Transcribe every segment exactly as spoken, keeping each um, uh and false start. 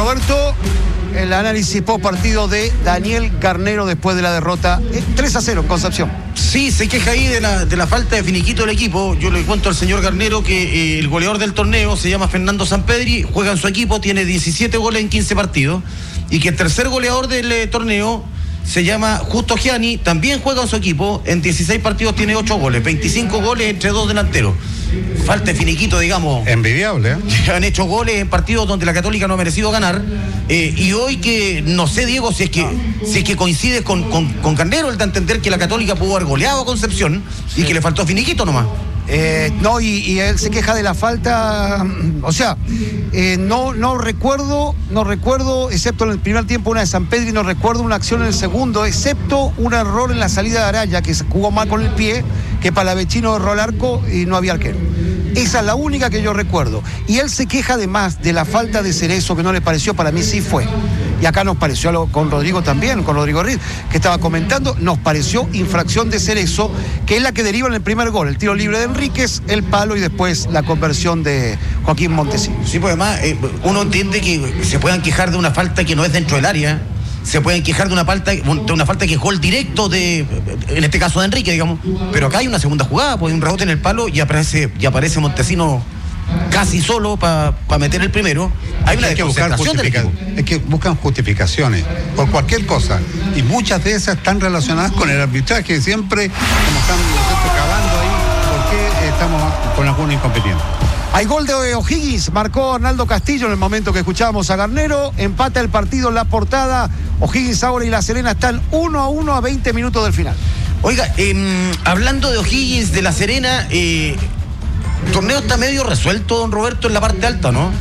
Roberto, el análisis post partido de Daniel Garnero después de la derrota eh, tres a cero en Concepción. Sí, se queja ahí de la, de la falta de finiquito del equipo. Yo le cuento al señor Garnero que eh, el goleador del torneo se llama Fernando Sampedri, juega en su equipo, tiene diecisiete goles en quince partidos, y que el tercer goleador del eh, torneo se llama Justo Gianni, también juega en su equipo, en dieciséis partidos tiene ocho goles, veinticinco goles entre dos delanteros. Falta de finiquito, digamos. Envidiable, ¿eh? Han hecho goles en partidos donde la Católica no ha merecido ganar. Eh, y hoy que, no sé, Diego, si es que si es que coincide con, con, con Garnero, el de entender que la Católica pudo haber goleado a Concepción, sí, y que le faltó finiquito nomás. Eh, no, y, y él se queja de la falta, o sea, eh, no, no recuerdo, no recuerdo, excepto en el primer tiempo una de Sampedri, no recuerdo una acción en el segundo, excepto un error en la salida de Araya, que se jugó mal con el pie, que Palavecino erró el arco y no había arquero. Esa es la única que yo recuerdo. Y él se queja además de la falta de Cerezo, que no le pareció, para mí sí fue. Y acá nos pareció algo con Rodrigo también, con Rodrigo Riz, que estaba comentando, nos pareció infracción de Cerezo, que es la que deriva en el primer gol, el tiro libre de Enríquez, el palo y después la conversión de Joaquín Montesinos. Sí, pues además eh, uno entiende que se puedan quejar de una falta que no es dentro del área, se pueden quejar de una falta, de una falta que es gol directo de, en este caso de Enrique, digamos, pero acá hay una segunda jugada, pues un rebote en el palo y aparece, y aparece Montesinos casi solo para pa meter el primero. Hay una desconcentración del equipo. Es que buscan justificaciones por cualquier cosa, y muchas de esas están relacionadas con el arbitraje, siempre como están nosotros cavando ahí, ¿por qué estamos con algún incompetente? Hay gol de O'Higgins, marcó Arnaldo Castillo en el momento que escuchábamos a Garnero, empata el partido en la portada. O'Higgins ahora y La Serena están uno a uno a veinte minutos del final. Oiga, eh, hablando de O'Higgins, de La Serena, eh, el torneo está medio resuelto, don Roberto, en la parte alta, ¿no?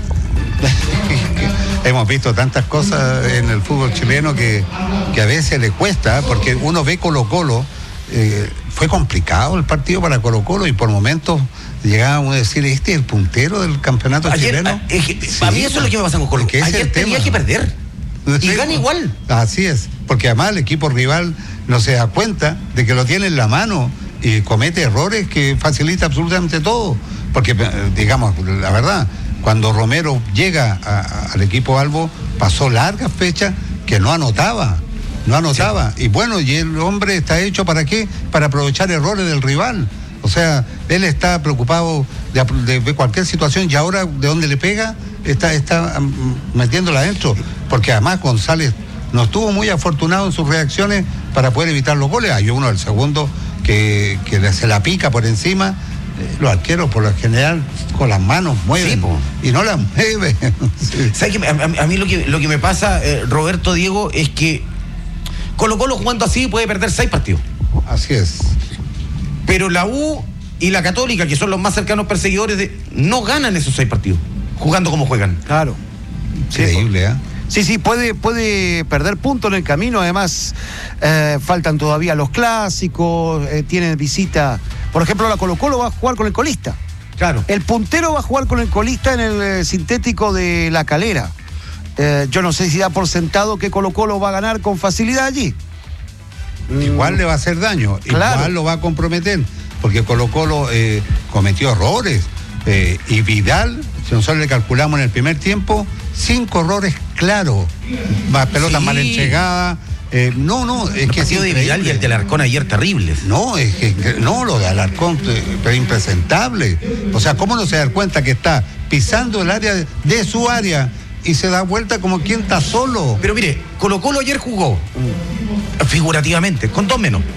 Hemos visto tantas cosas en el fútbol chileno que, que a veces le cuesta, porque uno ve Colo-Colo, eh, fue complicado el partido para Colo-Colo y por momentos llegábamos a decir, este es el puntero del campeonato Ayer, chileno. Es que, sí, a mí eso es lo que me pasa con Colo-Colo. Es Ayer tenía tema. que perder y Sí, gana igual. Así es, porque además el equipo rival no se da cuenta de que lo tiene en la mano y comete errores que facilita absolutamente todo. Porque, digamos, la verdad, cuando Romero llega a, a, al equipo Albo, pasó largas fechas que no anotaba, no anotaba. Sí. Y bueno, y el hombre está hecho ¿para qué? Para aprovechar errores del rival. O sea, él está preocupado de, de cualquier situación y ahora de donde le pega, está, está metiéndola adentro. Porque además González no estuvo muy afortunado en sus reacciones para poder evitar los goles. Hay uno, el segundo, que, que se la pica por encima. Los arqueros por lo general con las manos mueven, sí, y no las mueven. Sí. ¿Sabes qué? A, a, a mí lo que, lo que me pasa, eh, Roberto, Diego, es que Colo-Colo jugando así puede perder seis partidos. Así es. Pero la U y la Católica, que son los más cercanos perseguidores, de, no ganan esos seis partidos, jugando como juegan. Claro. Increíble, ¿eh? Sí, sí, puede, puede perder puntos en el camino, además eh, faltan todavía los clásicos, eh, tienen visita. Por ejemplo, la Colo-Colo va a jugar con el colista. Claro. El puntero va a jugar con el colista en el eh, sintético de La Calera. Eh, yo no sé si da por sentado que Colo-Colo va a ganar con facilidad allí. Igual mm. le va a hacer daño, claro. Igual lo va a comprometer, porque Colo-Colo eh, cometió errores. Eh, y Vidal, si nosotros le calculamos en el primer tiempo, cinco errores claros. Más pelotas sí. mal entregadas. Eh, no, no, es el que partido de Vidal y el de Alarcón ayer terribles. No, es que no, lo de Alarcón, pero impresentable. O sea, ¿cómo no se da cuenta que está pisando el área de, de su área y se da vuelta como quien está solo? Pero mire, Colo-Colo ayer jugó figurativamente, con dos menos.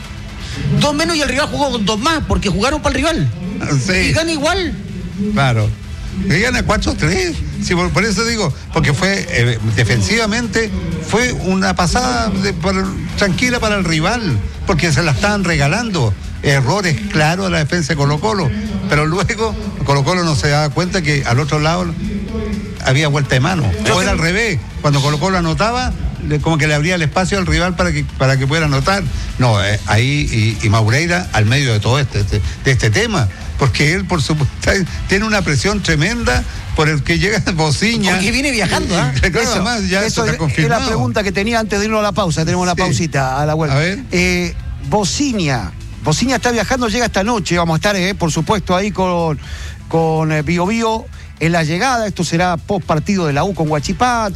Dos menos y el rival jugó con dos más, porque jugaron para el rival. Sí. Y gana igual. Claro. Que gana cuatro tres. Sí, por, por eso digo, porque fue eh, defensivamente fue una pasada de, para, tranquila para el rival, porque se la estaban regalando. Errores claros de la defensa de Colo-Colo, pero luego Colo-Colo no se daba cuenta que al otro lado había vuelta de mano. O era al revés, cuando Colo-Colo anotaba, como que le abría el espacio al rival para que para que pudiera anotar. No, eh, ahí y, y Maureira al medio de todo este, este de este tema, porque él por supuesto tiene una presión tremenda por el que llega Bociña. Porque viene viajando, ¿eh? Claro, eso, además ya eso está es la pregunta que tenía antes de irnos a la pausa. Tenemos una sí. pausita a la vuelta. A ver. Eh, Bociña, Bociña está viajando, llega esta noche. Vamos a estar, eh, por supuesto, ahí con, con eh, Bio Bio en la llegada. Esto será post partido de la U con Huachipato.